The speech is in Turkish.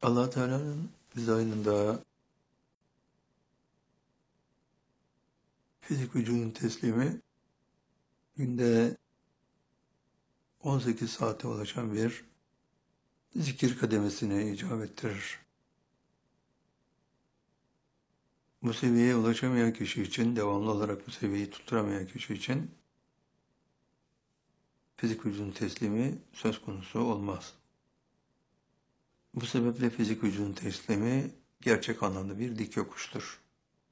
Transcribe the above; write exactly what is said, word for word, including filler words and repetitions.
Allah Teala'nın dizaynında fizik vücudun teslimi günde on sekiz saate ulaşan bir zikir kademesine icap ettirir. Bu seviyeye ulaşamayan kişi için, devamlı olarak bu seviyeyi tutturamayan kişi için fizik vücudun teslimi söz konusu olmaz. Bu sebeple fizik vücudun teslimi gerçek anlamda bir dik yokuştur.